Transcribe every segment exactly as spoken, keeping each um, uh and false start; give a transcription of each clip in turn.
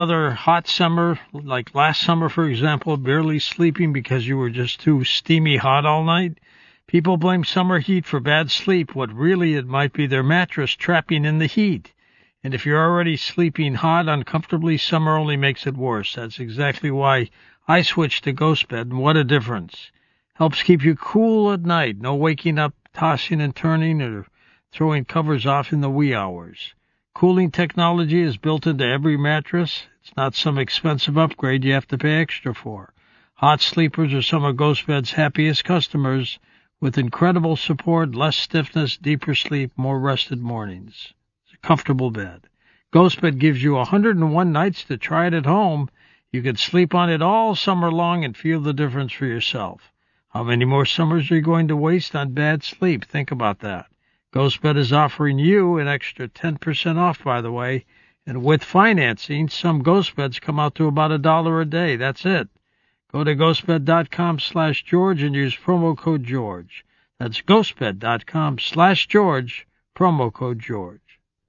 Another hot summer, like last summer, for example, barely sleeping because you were just too steamy hot all night? People blame summer heat for bad sleep, what really it might be their mattress trapping in the heat. And if you're already sleeping hot uncomfortably, summer only makes it worse. That's exactly why I switched to GhostBed, and what a difference. Helps keep you cool at night, no waking up, tossing and turning, or throwing covers off in the wee hours. Cooling technology is built into every mattress. It's not some expensive upgrade you have to pay extra for. Hot sleepers are some of GhostBed's happiest customers, with incredible support, less stiffness, deeper sleep, more rested mornings. It's a comfortable bed. GhostBed gives you one hundred one nights to try it at home. You can sleep on it all summer long and feel the difference for yourself. How many more summers are you going to waste on bad sleep? Think about that. GhostBed is offering you an extra ten percent off, by the way, and with financing, some GhostBeds come out to about a dollar a day. That's it. Go to ghostbed.com slash George and use promo code George. That's ghostbed.com slash George, promo code George.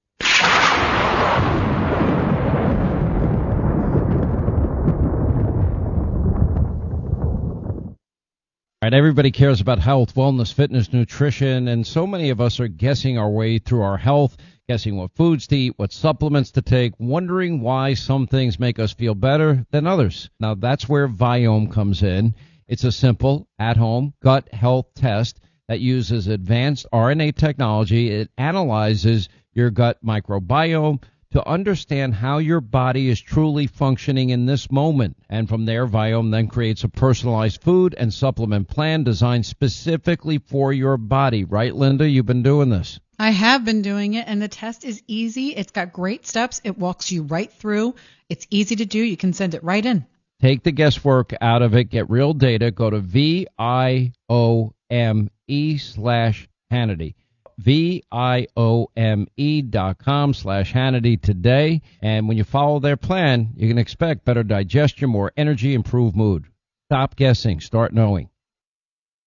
All right, everybody cares about health, wellness, fitness, nutrition, and so many of us are guessing our way through our health, guessing what foods to eat, what supplements to take, wondering why some things make us feel better than others. Now, that's where Viome comes in. It's a simple, at-home gut health test that uses advanced R N A technology. It analyzes your gut microbiome to understand how your body is truly functioning in this moment. And from there, Viome then creates a personalized food and supplement plan designed specifically for your body. Right, Linda? You've been doing this. I have been doing it, and the test is easy. It's got great steps. It walks you right through. It's easy to do. You can send it right in. Take the guesswork out of it. Get real data. Go to V I O M E slash Hannity. V-I-O-M-E dot com slash Hannity today. And when you follow their plan, you can expect better digestion, more energy, improved mood. Stop guessing. Start knowing.